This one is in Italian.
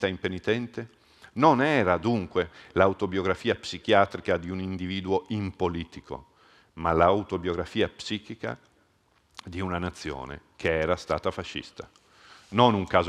impenitente? Non era dunque l'autobiografia psichiatrica di un individuo impolitico, ma l'autobiografia psichica di una nazione che era stata fascista. Non un caso